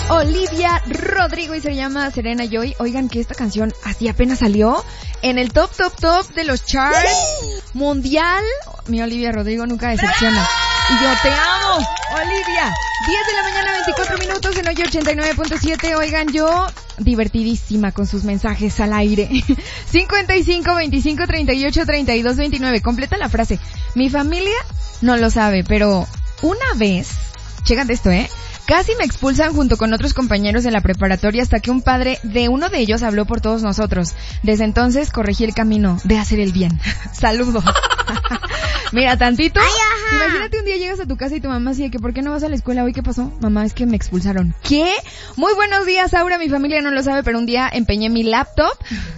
Olivia Rodrigo y se llama Serena Joy. Oigan que esta canción así apenas salió en el top de los charts mundial. Mi Olivia Rodrigo nunca decepciona. Y yo te amo, Olivia. 10 de la mañana, 24 minutos en hoy 89.7. Oigan, yo divertidísima con sus mensajes al aire. 55 25 38 32 29. Completa la frase. Mi familia no lo sabe, pero una vez, chécate esto, casi me expulsan junto con otros compañeros de la preparatoria hasta que un padre de uno de ellos habló por todos nosotros. Desde entonces corregí el camino de hacer el bien. Saludos. Mira, tantito. Ay, imagínate un día llegas a tu casa y tu mamá así de que ¿por qué no vas a la escuela hoy? ¿Qué pasó? Mamá, es que me expulsaron. ¿Qué? Muy buenos días, Aura. Mi familia no lo sabe, pero un día empeñé mi laptop,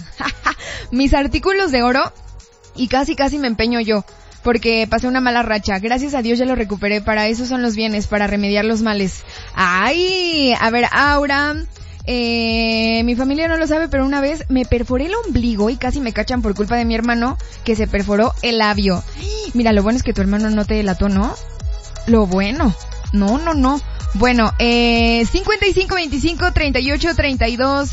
mis artículos de oro y casi me empeño yo. Porque pasé una mala racha. Gracias a Dios ya lo recuperé. Para eso son los bienes, para remediar los males. ¡Ay! A ver, Aura. Mi familia no lo sabe, pero una vez me perforé el ombligo y casi me cachan por culpa de mi hermano que se perforó el labio. Mira, lo bueno es que tu hermano no te delató, ¿no? Lo bueno. No. Bueno, 55 25 38 32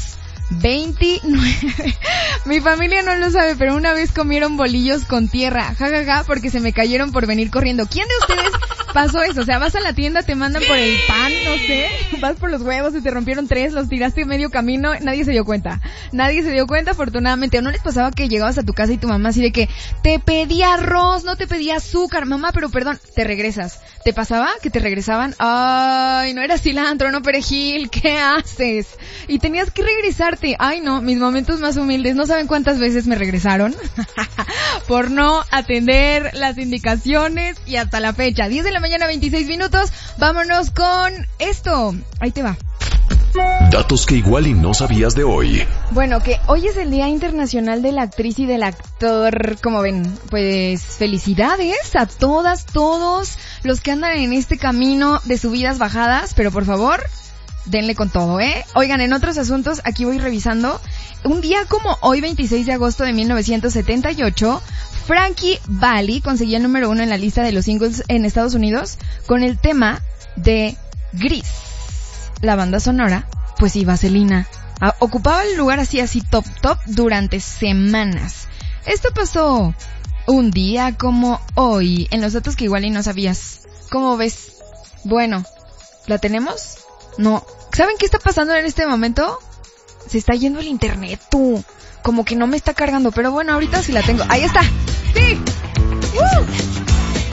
29. Mi familia no lo sabe, pero una vez comieron bolillos con tierra, jajaja, porque se me cayeron por venir corriendo. ¿Quién de ustedes pasó eso? O sea, vas a la tienda, te mandan por el pan, no sé, vas por los huevos, se te rompieron 3, los tiraste medio camino, nadie se dio cuenta, afortunadamente. ¿O no les pasaba que llegabas a tu casa y tu mamá así de que te pedía arroz, no te pedía azúcar? Mamá, pero perdón, te regresas. ¿Te pasaba que te regresaban? Ay, no era cilantro, no perejil, ¿qué haces? Y tenías que regresarte. Ay, no, mis momentos más humildes, no saben cuántas veces me regresaron por no atender las indicaciones y hasta la fecha. 10 de la mañana, 26 minutos. Vámonos con esto. Ahí te va. Datos que igual y no sabías de hoy. Bueno, que hoy es el Día Internacional de la Actriz y del Actor. Como ven, pues felicidades a todos los que andan en este camino de subidas, bajadas, pero por favor, denle con todo, Oigan, en otros asuntos, aquí voy revisando. Un día como hoy, 26 de agosto de 1978, Frankie Valli conseguía el número 1 en la lista de los singles en Estados Unidos con el tema de Gris. La banda sonora, pues sí, Vaselina, ocupaba el lugar así top durante semanas. Esto pasó un día como hoy, en los datos que igual y no sabías. ¿Cómo ves? Bueno, ¿la tenemos? No. ¿Saben qué está pasando en este momento? Se está yendo el internet, tú. Como que no me está cargando, pero bueno, ahorita sí la tengo. ¡Ahí está! ¡Sí!